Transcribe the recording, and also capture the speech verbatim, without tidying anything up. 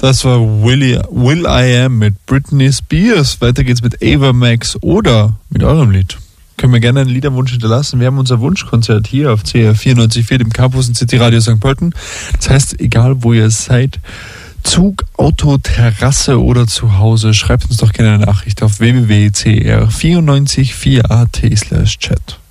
Das war Willy, Will I Am mit Britney Spears. Weiter geht's mit Ava Max oder mit eurem Lied. Können wir gerne einen Liederwunsch hinterlassen. Wir haben unser Wunschkonzert hier auf C R vierundneunzig Komma vier, dem Campus in City Radio Sankt Pölten. Das heißt, egal wo ihr seid, Zug, Auto, Terrasse oder zu Hause, schreibt uns doch gerne eine Nachricht auf w w w punkt c r vierundneunzig punkt vier a t slash chat.